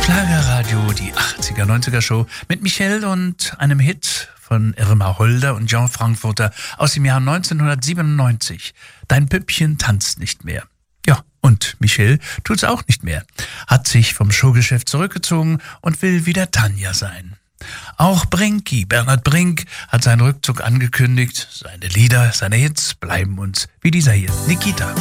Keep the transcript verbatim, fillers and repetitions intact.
Schlagerradio, die achtziger, neunziger Show mit Michel und einem Hit von Irma Holder und Jean Frankfurter aus dem Jahr neunzehnhundertsiebenundneunzig. Dein Püppchen tanzt nicht mehr. Ja, und Michel tut's auch nicht mehr. Hat sich vom Showgeschäft zurückgezogen und will wieder Tanja sein. Auch Brinky, Bernhard Brink, hat seinen Rückzug angekündigt. Seine Lieder, seine Hits bleiben uns wie dieser hier, Nikita.